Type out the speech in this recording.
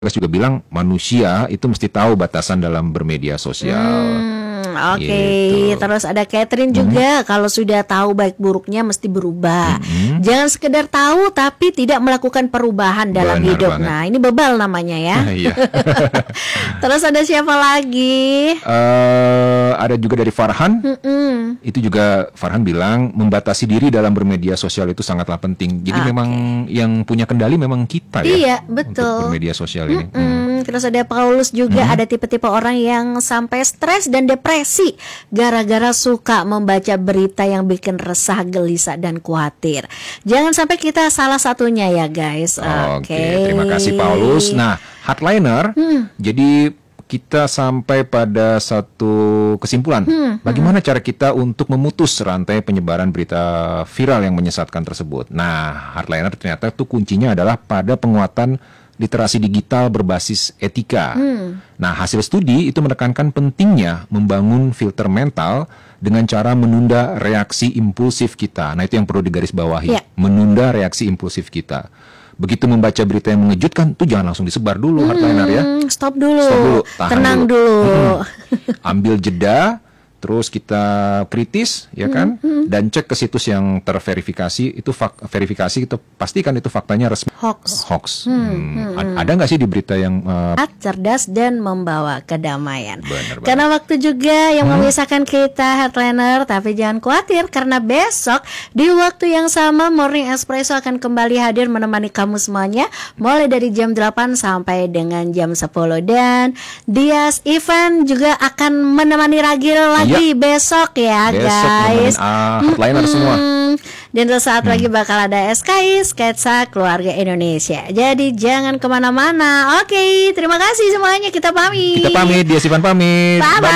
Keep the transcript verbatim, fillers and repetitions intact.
juga bilang manusia itu mesti tahu batasan dalam bermedia sosial. Hmm, Oke, okay. Gitu. Terus ada Catherine juga, hmm. kalau sudah tahu baik buruknya mesti berubah. Hmm. Jangan sekedar tahu tapi tidak melakukan perubahan dalam Benar hidup. Banget. Nah, ini bebal namanya ya. Iya. Terus ada siapa lagi? Uh, ada juga dari Farhan. Hmm-mm. Itu juga Farhan bilang membatasi diri dalam bermedia sosial itu sangatlah penting. Jadi okay. memang yang punya kendali memang kita ya. Iya, betul. Untuk bermedia sosial ini. Hmm. Terus ada Paulus juga, hmm. ada tipe-tipe orang yang sampai stres dan depresi gara-gara suka membaca berita yang bikin resah, gelisah, dan khawatir. Jangan sampai kita salah satunya ya guys. Oke, okay. Terima kasih Paulus. Nah, Hardliner, hmm. jadi kita sampai pada satu kesimpulan. Hmm. Bagaimana hmm. cara kita untuk memutus rantai penyebaran berita viral yang menyesatkan tersebut? Nah, Hardliner ternyata tuh kuncinya adalah pada penguatan literasi digital berbasis etika. Hmm. Nah, hasil studi itu menekankan pentingnya membangun filter mental dengan cara menunda reaksi impulsif kita. Nah, itu yang perlu digarisbawahi. Yeah. Menunda reaksi impulsif kita. Begitu membaca berita yang mengejutkan, tuh jangan langsung disebar dulu, hmm, Hardliner ya. Stop dulu. Stop dulu. Tenang dulu. dulu. Hmm. Ambil jeda. Terus kita kritis, ya kan, hmm, hmm. dan cek ke situs yang terverifikasi. Itu fak- verifikasi itu pastikan itu faktanya resmi. Hoax. Hoax. Hmm, Hmm. hmm. Ada nggak sih di berita yang uh... cerdas dan membawa kedamaian? Benar, karena benar. Waktu juga yang hmm. memisahkan kita, Hardliner. Tapi jangan khawatir karena besok di waktu yang sama Morning Espresso akan kembali hadir menemani kamu semuanya, mulai dari jam delapan sampai dengan jam sepuluh. Dan Dias Ivan juga akan menemani Ragil lagi. Ya. Besok ya besok guys uh, Hardliner hmm. semua. Dan sesaat hmm. lagi bakal ada S K I Sketsa Keluarga Indonesia. Jadi jangan kemana-mana. Oke, terima kasih semuanya. Kita pamit. Kita pamit, Dia Sivan pamit. Bye-bye.